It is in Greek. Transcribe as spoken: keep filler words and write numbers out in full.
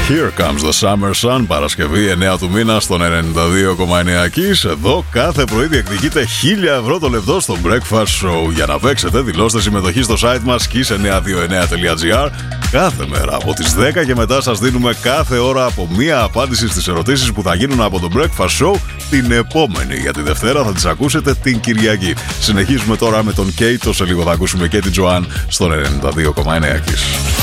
Here comes the summer sun, Παρασκευή εννέα του μήνα στον ενενήντα δύο κόμμα εννέα Kiss. Εδώ κάθε πρωί διεκδικείτε χίλια ευρώ το λεπτό στο Breakfast Show. Για να παίξετε, δηλώστε συμμετοχή στο site μας kiss εννιακόσια είκοσι εννέα τελεία gr. Κάθε μέρα από τις δέκα και μετά σας δίνουμε κάθε ώρα από μία απάντηση στις ερωτήσεις που θα γίνουν από το Breakfast Show την επόμενη. Για τη Δευτέρα θα τις ακούσετε την Κυριακή. Συνεχίζουμε τώρα με τον Κέιτο. Σε λίγο θα ακούσουμε και την Τζοάν στον ενενήντα δύο κόμμα εννέα Kiss.